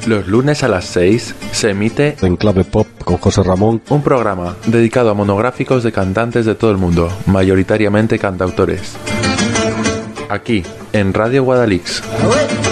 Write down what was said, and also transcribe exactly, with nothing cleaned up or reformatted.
Los lunes a las seis se emite En Clave Pop con José Ramón, un programa dedicado a monográficos de cantantes de todo el mundo, mayoritariamente cantautores. Aquí, en Radio Guadalix.